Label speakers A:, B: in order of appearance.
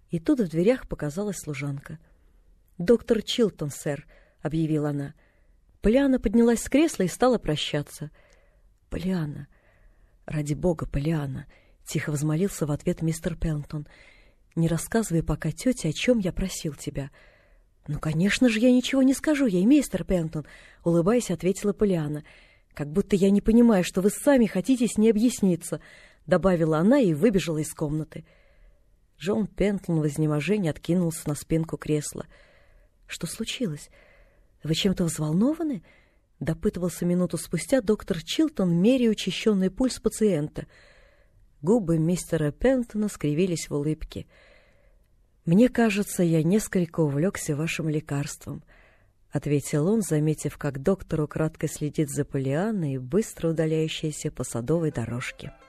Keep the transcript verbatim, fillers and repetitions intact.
A: И тут в дверях показалась служанка. «Доктор Чилтон, сэр», — объявила она. Полианна поднялась с кресла и стала прощаться. «Полианна, ради бога, Полианна», — тихо взмолился в ответ мистер Пендлтон, — «не рассказывай пока тете, о чем я просил тебя». «Ну, конечно же, я ничего не скажу ей, мистер Пендлтон», — улыбаясь, ответила Полианна. «Как будто я не понимаю, что вы сами хотите с ней объясниться», — добавила она и выбежала из комнаты. Джон Пендлтон в изнеможении откинулся на спинку кресла. «Что случилось? Вы чем-то взволнованы?» — допытывался минуту спустя доктор Чилтон, меряя учащенный пульс пациента. Губы мистера Пендлтона скривились в улыбке. «Мне кажется, я несколько увлекся вашим лекарством», — ответил он, заметив, как доктор украдкой следит за Полианной, быстро удаляющейся по садовой дорожке.